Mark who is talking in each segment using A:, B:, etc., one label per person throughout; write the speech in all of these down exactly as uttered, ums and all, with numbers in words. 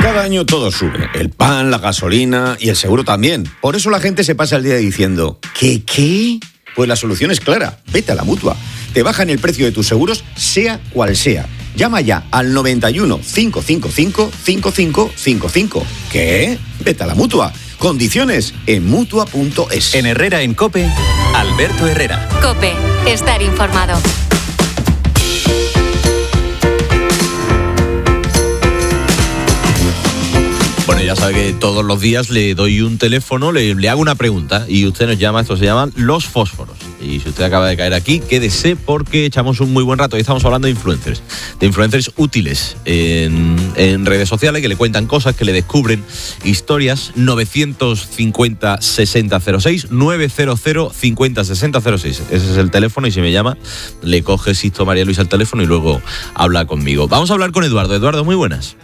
A: Cada año todo sube, el pan, la gasolina y el seguro también. Por eso la gente se pasa el día diciendo, ¿qué, qué? Pues la solución es clara, vete a la Mutua. Te bajan el precio de tus seguros, sea cual sea. Llama ya al noventa y uno, cinco cinco cinco, cinco cinco cinco cinco. ¿Qué? Vete a la Mutua. Condiciones en Mutua punto es.
B: En Herrera en COPE, Alberto Herrera.
C: COPE, estar informado.
D: Bueno, ya sabe que todos los días le doy un teléfono, le, le hago una pregunta y usted nos llama, esto se llaman los fósforos. Y si usted acaba de caer aquí, quédese porque echamos un muy buen rato. Y estamos hablando de influencers, de influencers útiles en, en redes sociales que le cuentan cosas, que le descubren historias. Novecientos cincuenta, sesenta cero seis, novecientos cincuenta, sesenta cero seis. Ese es el teléfono y si me llama, le coge Sisto María Luisa al teléfono y luego habla conmigo. Vamos a hablar con Eduardo. Eduardo, muy buenas.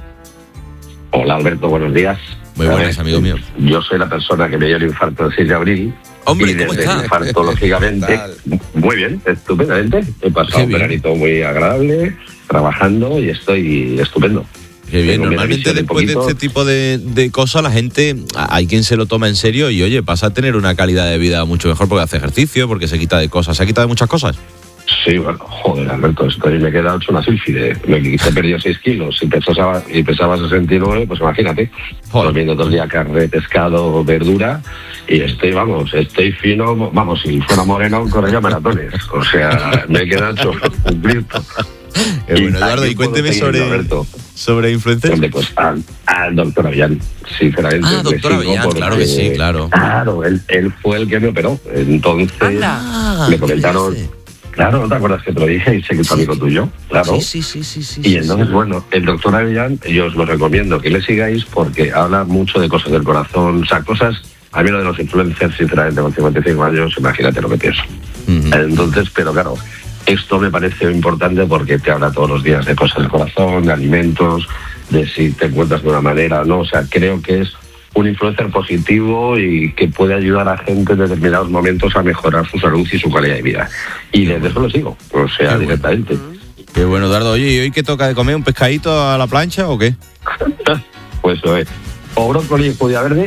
E: Hola Alberto, buenos días.
D: Muy buenas, amigo mío.
E: Yo soy la persona que me dio el infarto el seis de abril.
D: Hombre,
E: y
D: ¿cómo
E: desde
D: está?
E: el infarto, lógicamente, muy bien, estupendamente. He pasado un veranito muy agradable, trabajando y estoy estupendo.
D: Qué bien,
E: Tengo mi
D: normalmente
E: revisión de
D: después de
E: poquito.
D: este tipo de, de cosas la gente, hay quien se lo toma en serio y oye, pasa a tener una calidad de vida mucho mejor porque hace ejercicio, porque se quita de cosas, se quita de muchas cosas.
E: Sí, bueno, joder, Alberto, estoy, me queda hecho una sílfide. Me he perdido seis kilos y pesaba, y pesaba sesenta y nueve, pues imagínate.
D: Joder.
E: Comiendo todo el día carne, pescado, verdura. Y estoy, vamos, estoy fino, vamos, si fuera moreno, correría maratones. O sea, me queda hecho un Cristo.
D: Eh, bueno, Eduardo, y cuénteme sobre, sobre influencers.
E: Hombre, pues al, al doctor Avellán, sinceramente.
D: Ah,
E: le
D: doctor
E: sigo
D: Avellán,
E: porque,
D: claro que sí, claro.
E: Claro, él, él fue el que me operó. Entonces,
D: Ah,
E: le comentaron... Claro, ¿no te acuerdas que te lo dije? Y sé que es amigo tuyo, claro.
D: Sí, sí, sí, sí, sí.
E: Y entonces, bueno, el doctor Avellán, yo os lo recomiendo que le sigáis porque habla mucho de cosas del corazón, o sea, cosas, a mí lo de los influencers, sinceramente, con cincuenta y cinco años, imagínate lo que pienso.
D: Uh-huh.
E: Entonces, pero claro, esto me parece importante porque te habla todos los días de cosas del corazón, de alimentos, de si te encuentras de una manera o no, o sea, creo que es un influencer positivo y que puede ayudar a gente en determinados momentos a mejorar su salud y su calidad de vida. Y desde eso lo sigo, o sea,
D: Qué
E: directamente.
D: Bueno. Qué bueno, Eduardo. Oye, ¿y hoy qué toca de comer? ¿Un pescadito a la plancha o qué?
E: Pues eso es. O brócoli y judía verde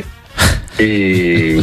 E: y...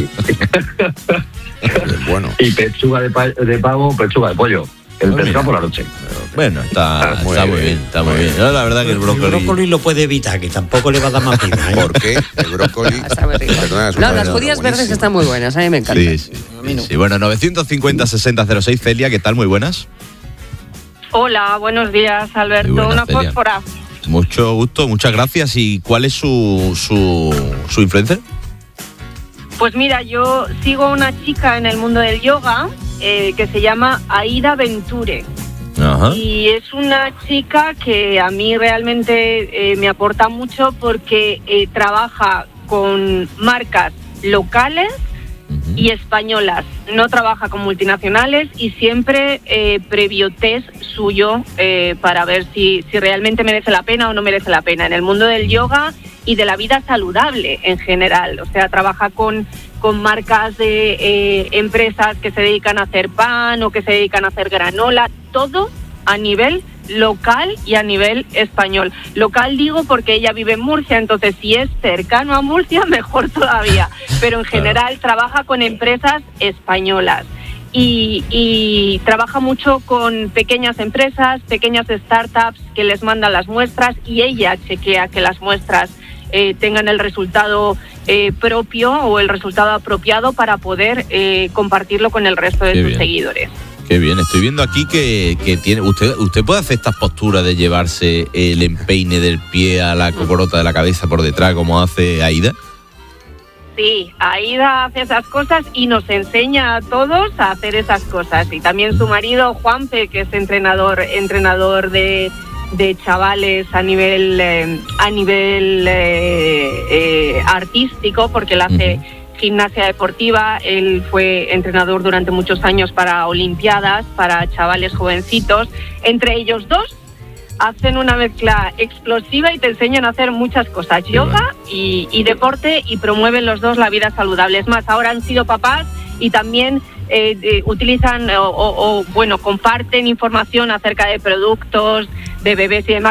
A: Bueno.
E: y pechuga de, pa- de pavo, pechuga de pollo. El
D: Muy
E: pescado
D: bien.
E: por la noche.
D: Bueno, está,
E: Ah,
D: muy, está muy bien, está muy bien. Yo, la verdad que el brócoli...
F: El brócoli lo puede evitar, que tampoco le va a dar más pena, ¿eh?
G: ¿Por qué? El brócoli...
H: Está muy rico.
G: Perdona, es
H: No,
G: una-
H: las judías verdes
G: buenísimo.
H: están muy buenas, a mí me encantan.
D: Sí, sí, sí, sí. Bueno, novecientos cincuenta, sesenta cero seis, Celia, ¿qué tal? Muy buenas.
I: Hola, buenos días, Alberto.
D: Muy buenas,
I: Una
D: Celia.
I: fósfora.
D: Mucho gusto, muchas gracias. ¿Y cuál es su, su, su influencer?
I: Pues mira, yo sigo a una chica en el mundo del yoga eh, que se llama Aida Venture.
D: Ajá.
I: Y es una chica que a mí realmente eh, me aporta mucho porque eh, trabaja con marcas locales y españolas. No trabaja con multinacionales y siempre eh, previo test suyo eh, para ver si, si realmente merece la pena o no merece la pena en el mundo del yoga y de la vida saludable en general. O sea, trabaja con, con marcas de eh, empresas que se dedican a hacer pan o que se dedican a hacer granola, todo a nivel local y a nivel español. Local digo porque ella vive en Murcia, entonces si es cercano a Murcia, mejor todavía. Pero en general trabaja con empresas españolas y, y trabaja mucho con pequeñas empresas, pequeñas startups que les mandan las muestras y ella chequea que las muestras eh, tengan el resultado eh, propio o el resultado apropiado para poder eh, compartirlo con el resto de
D: Qué
I: sus
D: bien.
I: seguidores.
D: Qué bien, estoy viendo aquí que, que tiene... ¿Usted usted puede hacer estas posturas de llevarse el empeine del pie a la cocorota de la cabeza por detrás como hace Aida?
I: Sí, Aida hace esas cosas y nos enseña a todos a hacer esas cosas. Y también su marido, Juanpe, que es entrenador entrenador de, de chavales a nivel eh, a nivel eh, eh, artístico, porque él hace gimnasia deportiva. Él fue entrenador durante muchos años para olimpiadas, para chavales jovencitos. Entre ellos dos hacen una mezcla explosiva y te enseñan a hacer muchas cosas, yoga y, y deporte, y promueven los dos la vida saludable. Es más, ahora han sido papás y también eh, eh, utilizan o, o, o, bueno, comparten información acerca de productos, de bebés y demás.